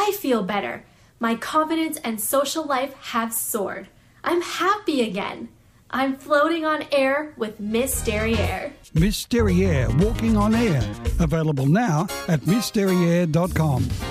I feel better. My confidence and social life have soared. I'm happy again. I'm floating on air with Miss Derriere. Miss Derriere, walking on air. Available now at missderriere.com.